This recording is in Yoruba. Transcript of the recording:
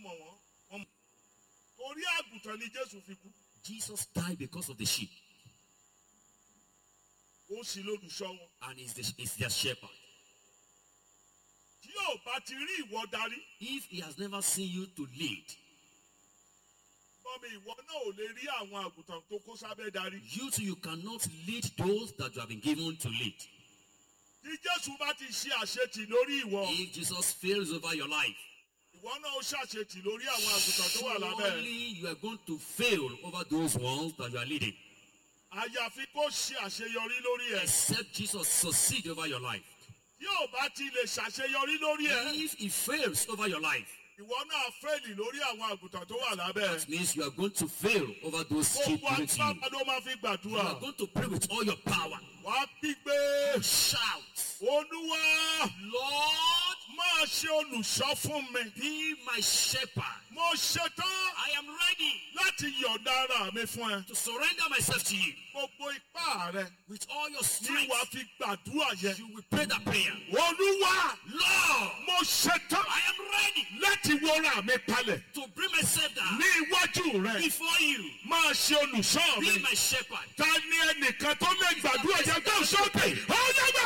mọ̀ wọ́n. Torí àgùntàn ni Jésù fi kú. Jesus died because of the sheep. Ó sì lólùṣọ́ wọn. And is their shepherd. Tí yóò bá ti rí ìwọ darí. If he has never seen you to lead, Bọ́mi ìwọ náà ò lè rí àwọn àgùntàn tó kó sábẹ́ darí. you too, you cannot lead those that you have been given to lead. Tí Jésù bá ti ṣe àṣetì lórí ìwọ. If Jesus fails over your life, Ìwọ náà ó ṣàṣetì lórí àwọn àgùntàn tó wà lábẹ́. surely you are going to fail over those ones that you are leading. Àyàfi kó ṣe àṣeyọrí lórí ẹ̀. Except Jesus succeed over your life. Tí ò bá ti lè ṣàṣeyọrí lórí ẹ̀. If he fails over your life, Ìwọ náà fẹ́ẹ̀lì lórí àwọn àgùntàn tó wà lábẹ́. that means you are going to fail over those sheep Gbogbo given to you. agbára ló máa fi You gbàdúrà. are going to pray with all your power. Wàá kígbe. Shout, Olúwa Lord, máa ṣe olùṣọ́ fún mi. be my shepherd. Mo ṣetán I am ready láti yọ̀ǹda ara mi fún ẹ. to surrender myself to you. Gbogbo ipá rẹ With all your ni strength, wàá fi gbàdúrà yẹn. you will pray that prayer. Olúwa Lord, mo ṣetán I am ready láti wọra mi kalẹ̀ to bring myself down ní iwájú rẹ. before you. Máa ṣe olùṣọ́ Be mi. my shepherd. Ta ni ẹnìkan tó lè gbàdúrà yẹn tó sókè? Ó yẹ